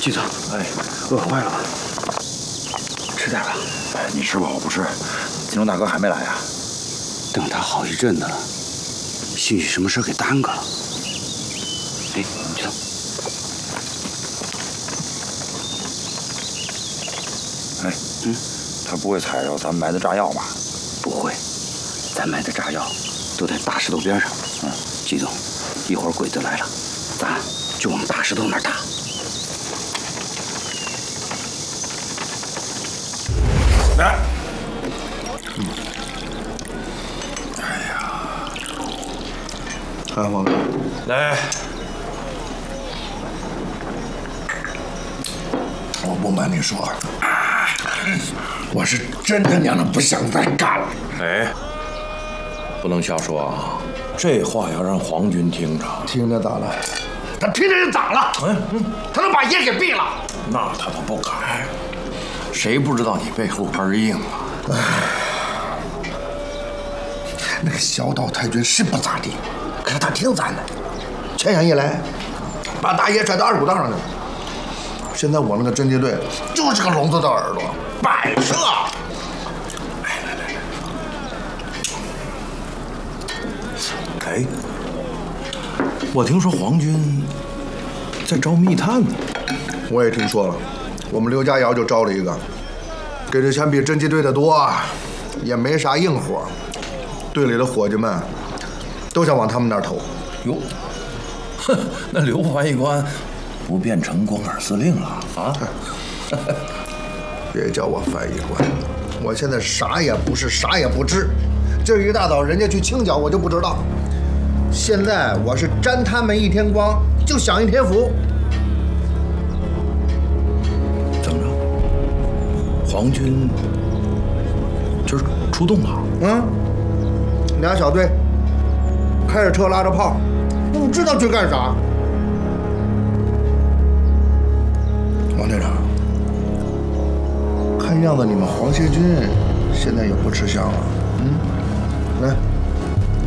季总， 哎， 饿坏了吧？吃点吧。 哎，你吃吧，我不吃。金龙大哥还没来啊？ 等他好一阵子，兴许什么事给耽搁了。哎，你瞧， 哎，他不会踩着咱们埋的炸药吧？ 不会，咱埋的炸药都在大石头边上。季总，一会儿鬼子来了，咱就往大石头那儿打。 来。 看王哥， 来， 我不瞒你说，我是真他娘的不想再干了。 哎，不能瞎说啊，这话要让皇军听着， 听着咋了？他听着就咋了？他能把爷给毙了？ 那他都不敢。谁不知道你背后根硬啊？ 那个小岛太君是不咋地，可是他挺咱的。前年一来，把大爷拽到二股道上去了。现在我那个侦缉队就是个聋子的耳朵，摆设。 哎，我听说皇军在招密探呢。 我也听说了，我们刘家窑就招了一个，给的钱比侦缉队的多，也没啥硬活。队里的伙计们都想往他们那儿投。 哟，哼，那刘翻译官不变成光杆司令了啊？ 别叫我翻译官，我现在啥也不是，啥也不知。今儿一大早人家去清剿，我就不知道。现在我是沾他们一天光，就享一天福。 怎么着？皇军今儿出动了？ 俩小队开着车拉着炮，不知道去干啥。王队长，看样子你们黄协军现在也不吃香了。来。